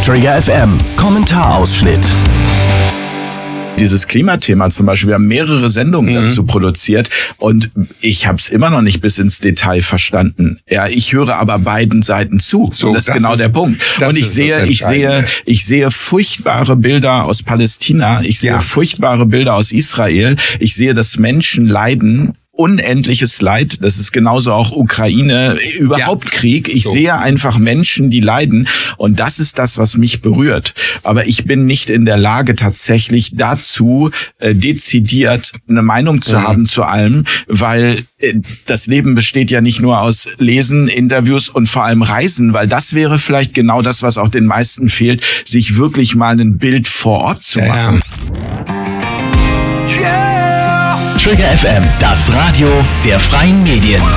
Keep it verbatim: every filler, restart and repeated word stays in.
Trigger F M, Kommentarausschnitt. Dieses Klimathema zum Beispiel, wir haben mehrere Sendungen mhm. dazu produziert und ich habe es immer noch nicht bis ins Detail verstanden. Ja, ich höre aber beiden Seiten zu. So, und das, das ist genau ist, der Punkt. Und ich sehe, ich sehe, ich sehe furchtbare Bilder aus Palästina. Ich sehe ja. furchtbare Bilder aus Israel. Ich sehe, dass Menschen leiden. Unendliches Leid, das ist genauso auch Ukraine, überhaupt ja. Krieg. Ich so. sehe einfach Menschen, die leiden und das ist das, was mich berührt. Aber ich bin nicht in der Lage, tatsächlich dazu äh, dezidiert eine Meinung zu mhm. haben zu allem, weil äh, das Leben besteht ja nicht nur aus Lesen, Interviews und vor allem Reisen, weil das wäre vielleicht genau das, was auch den meisten fehlt, sich wirklich mal ein Bild vor Ort zu machen. Ja. Trigger F M, das Radio der freien Medien.